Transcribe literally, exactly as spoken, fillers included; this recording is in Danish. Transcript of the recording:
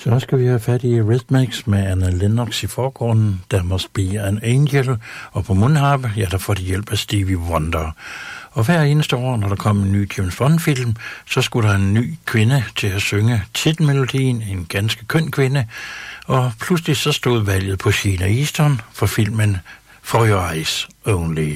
Så skal vi have fat i Rhythmics med Anna Lennox i forgrunden, Der Must Be an Angel, og på mundharpe, ja, der får de hjælp af Stevie Wonder. Og hver eneste år, når der kom en ny James Bond-film, så skulle der en ny kvinde til at synge titelmelodien, en ganske køn kvinde, og pludselig så stod valget på Sheena Easton for filmen For Your Eyes Only.